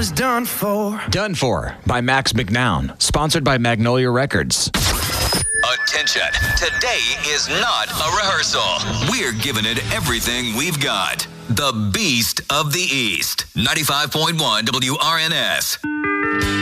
was done for. Done For by Max McNown. Sponsored by Magnolia Records. Attention. Today is not a rehearsal. We're giving it everything we've got. The Beast of the East. 95.1 WRNS.